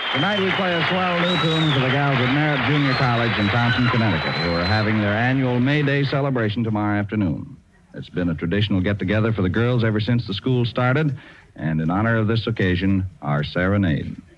Tonight we play a swell new tune for the gals at Merritt Junior College in Thompson, Connecticut, who are having their annual May Day celebration tomorrow afternoon. It's been a traditional get-together for the girls ever since the school started, and in honor of this occasion, our serenade.